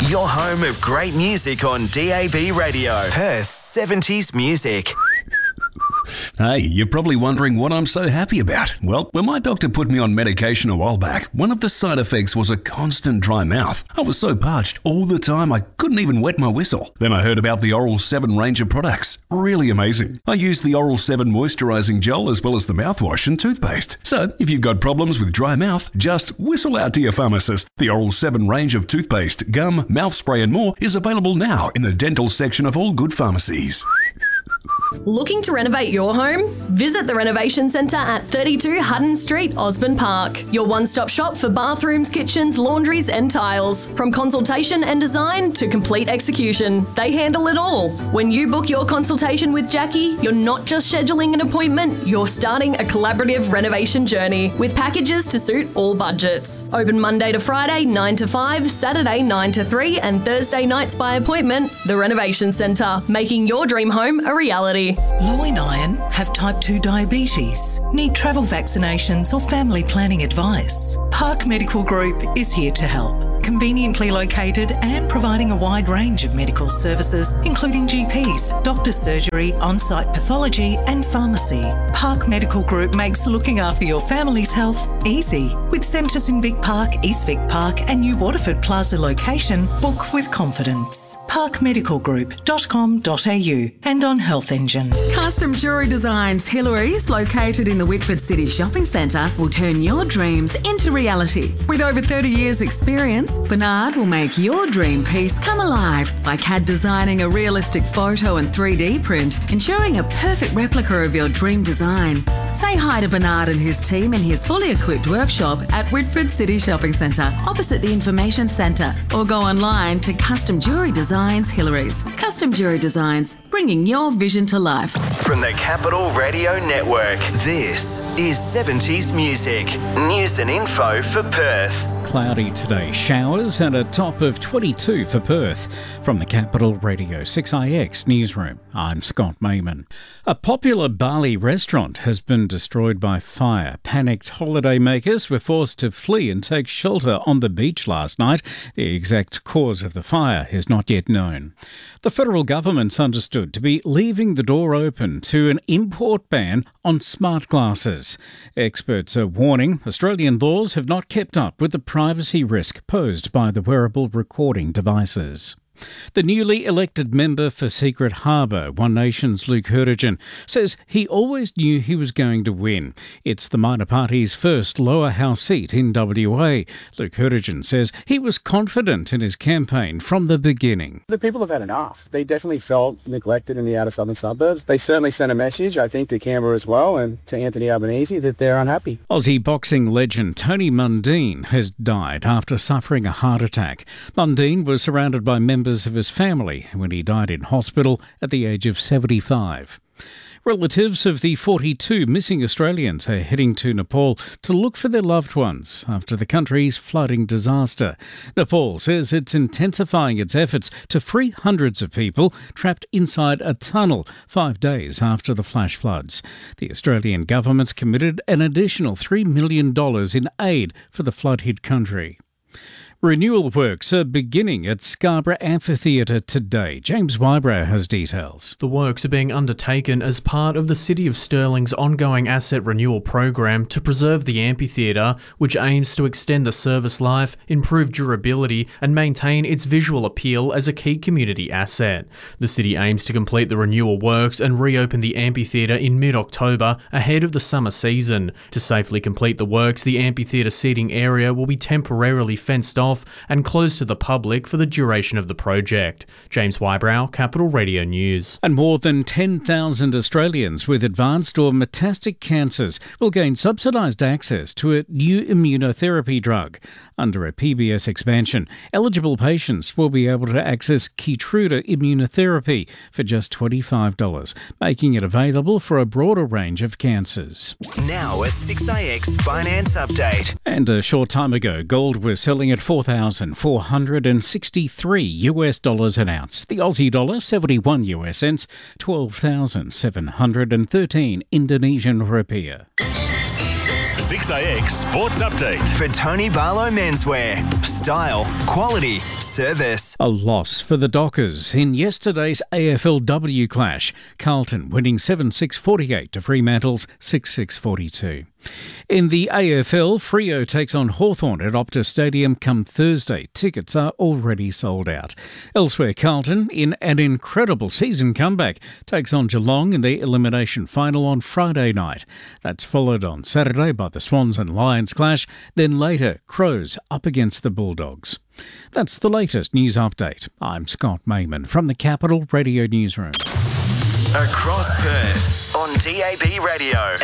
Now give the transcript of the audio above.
Your home of great music on DAB Radio. Perth's 70s music. Hey, you're probably wondering what I'm so happy about. Well, when my doctor put me on medication a while back, one of the side effects was a constant dry mouth. I was so parched all the time I couldn't even wet my whistle. Then I heard about the Oral 7 range of products. Really amazing. I use the Oral 7 moisturising gel as well as the mouthwash and toothpaste. So, if you've got problems with dry mouth, just whistle out to your pharmacist. The Oral 7 range of toothpaste, gum, mouth spray and more is available now in the dental section of all good pharmacies. Looking to renovate your home? Visit the Renovation Centre at 32 Hutton Street, Osborne Park. Your one-stop shop for bathrooms, kitchens, laundries and tiles. From consultation and design to complete execution, they handle it all. When you book your consultation with Jackie, you're not just scheduling an appointment, you're starting a collaborative renovation journey with packages to suit all budgets. Open Monday to Friday 9 to 5, Saturday 9 to 3 and Thursday nights by appointment. The Renovation Centre, making your dream home a reality. Low in iron, have type 2 diabetes, need travel vaccinations or family planning advice. Park Medical Group is here to help. Conveniently located and providing a wide range of medical services, including GPs, doctor's surgery, on-site pathology and pharmacy. Park Medical Group makes looking after your family's health easy. With centres in Vic Park, East Vic Park and New Waterford Plaza location, book with confidence. parkmedicalgroup.com.au and on Health Engine. Custom Jewellery Designs Hillary's, located in the Whitford City Shopping Centre, will turn your dreams into reality. With over 30 years' experience, Bernard will make your dream piece come alive by CAD designing a realistic photo and 3D print, ensuring a perfect replica of your dream design. Say hi to Bernard and his team in his fully equipped workshop at Whitford City Shopping Centre, opposite the Information Centre, or go online to Custom Jewellery Designs Hillary's. Custom Jewellery Designs, bringing your vision to life. From the Capital Radio Network, this is 70s music. News and info for Perth. Cloudy today, showers and a top of 22 for Perth. From the Capital Radio 6IX newsroom, I'm Scott Mayman. A popular Bali restaurant has been destroyed by fire. Panicked holidaymakers were forced to flee and take shelter on the beach last night. The exact cause of the fire is not yet known. The federal government's understood to be leaving the door open to an import ban on smart glasses. Experts are warning Australian laws have not kept up with the privacy risk posed by the wearable recording devices. The newly elected member for Secret Harbour, One Nation's Luke Hurtigan, says he always knew he was going to win. It's the minor party's first lower house seat in WA. Luke Hurtigan says he was confident in his campaign from the beginning. The people have had enough. They definitely felt neglected in the outer southern suburbs. They certainly sent a message, I think, to Canberra as well and to Anthony Albanese that they're unhappy. Aussie boxing legend Tony Mundine has died after suffering a heart attack. Mundine was surrounded by members of his family when he died in hospital at the age of 75. Relatives of the 42 missing Australians are heading to Nepal to look for their loved ones after the country's flooding disaster. Nepal says it's intensifying its efforts to free hundreds of people trapped inside a tunnel 5 days after the flash floods. The Australian government's committed an additional $3 million in aid for the flood-hit country. Renewal works are beginning at Scarborough Amphitheatre today. James Wybrow has details. The works are being undertaken as part of the City of Stirling's ongoing asset renewal program to preserve the amphitheatre, which aims to extend the service life, improve durability and maintain its visual appeal as a key community asset. The city aims to complete the renewal works and reopen the amphitheatre in mid-October ahead of the summer season. To safely complete the works, the amphitheatre seating area will be temporarily fenced off and closed to the public for the duration of the project. James Wybrow, Capital Radio News. And more than 10,000 Australians with advanced or metastatic cancers will gain subsidised access to a new immunotherapy drug. Under a PBS expansion, eligible patients will be able to access Keytruda immunotherapy for just $25, making it available for a broader range of cancers. Now a 6IX finance update. And a short time ago, gold was selling at $4,463 an ounce. The Aussie dollar 71 US cents, 12,713 Indonesian rupiah. 6AX Sports Update. For Tony Barlow Menswear. Style, quality, service. A loss for the Dockers in yesterday's AFLW clash. Carlton winning 7-6-48 to Fremantle's 6-6-42. In the AFL, Freo takes on Hawthorn at Optus Stadium come Thursday. Tickets are already sold out. Elsewhere, Carlton, in an incredible season comeback, takes on Geelong in the elimination final on Friday night. That's followed on Saturday by the Swans and Lions clash, then later Crows up against the Bulldogs. That's the latest news update. I'm Scott Mayman from the Capital Radio Newsroom. Across Perth on DAB Radio.